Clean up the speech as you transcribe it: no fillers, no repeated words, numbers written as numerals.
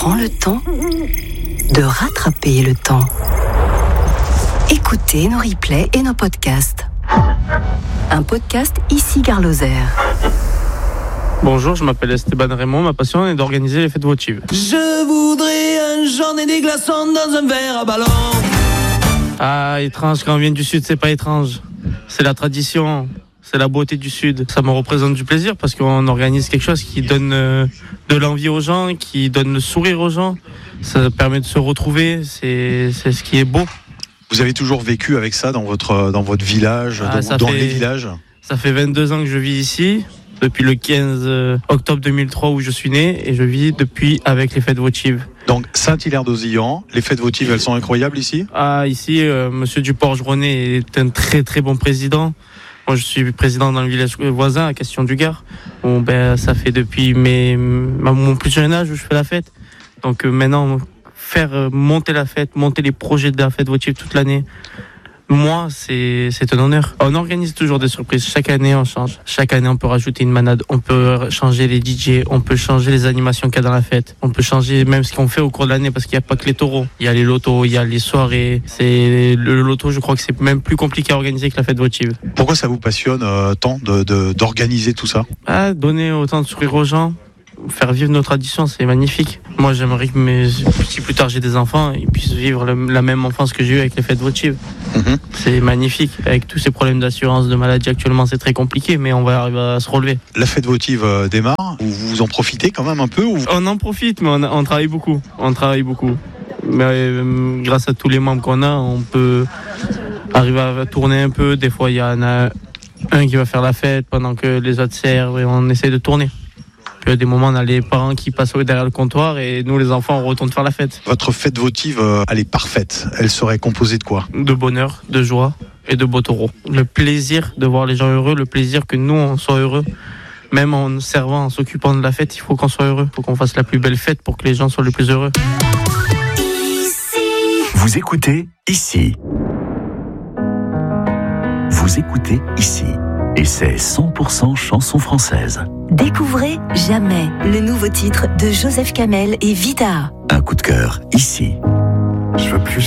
prend le temps de rattraper le temps. Écoutez nos replays et nos podcasts. Un podcast ici Gare Lozère. Bonjour, je m'appelle Esteban Raymond. Ma passion est d'organiser les fêtes votives. Je voudrais un journée des glaçons dans un verre à ballon. Ah, étrange, quand on vient du Sud, c'est pas étrange. C'est la tradition, c'est la beauté du Sud. Ça me représente du plaisir parce qu'on organise quelque chose qui donne de l'envie aux gens, qui donne le sourire aux gens. Ça permet de se retrouver, c'est ce qui est beau. Vous avez toujours vécu avec ça dans votre village, les villages ? Ça fait 22 ans que je vis ici, depuis le 15 octobre 2003 où je suis né, et je vis depuis avec les fêtes votives. Donc Saint-Hilaire-d'Auzillan, les fêtes votives, elles sont incroyables ici ? Ah, ici, Monsieur Duporge-René est un très très bon président. Moi, je suis président dans le village voisin, à Question-du-Gard. Bon, ça fait depuis mon plus jeune âge où je fais la fête. Donc maintenant, faire monter la fête, monter les projets de la fête votive toute l'année, moi, c'est un honneur. On organise toujours des surprises. Chaque année, on change. Chaque année, on peut rajouter une manade. On peut changer les DJ. On peut changer les animations qu'il y a dans la fête. On peut changer même ce qu'on fait au cours de l'année parce qu'il n'y a pas que les taureaux. Il y a les lotos, il y a les soirées. Le loto, je crois que c'est même plus compliqué à organiser que la fête votive. Pourquoi ça vous passionne tant d'organiser tout ça ? Donner autant de sourire aux gens. Faire vivre nos traditions, c'est magnifique. Moi, j'aimerais que si plus tard j'ai des enfants, ils puissent vivre la même enfance que j'ai eue avec les fêtes votives. C'est magnifique. Avec tous ces problèmes d'assurance, de maladie actuellement, c'est très compliqué, mais on va arriver à se relever. La fête votive démarre. Vous en profitez quand même un peu ou... On en profite, mais on travaille beaucoup. Mais grâce à tous les membres qu'on a, on peut arriver à tourner un peu. Des fois, il y en a un qui va faire la fête pendant que les autres servent et on essaie de tourner. Puis, des moments, on a les parents qui passent derrière le comptoir et nous, les enfants, on retourne faire la fête. Votre fête votive, elle est parfaite. Elle serait composée de quoi ? De bonheur, de joie et de beaux taureaux. Le plaisir de voir les gens heureux, le plaisir que nous, on soit heureux. Même en servant, en s'occupant de la fête, il faut qu'on soit heureux. Il faut qu'on fasse la plus belle fête pour que les gens soient les plus heureux. Vous écoutez ici. Vous écoutez ici. Et c'est 100% chansons françaises. Découvrez Jamais, le nouveau titre de Joseph Kamel et Vida. Un coup de cœur ici. Je veux plus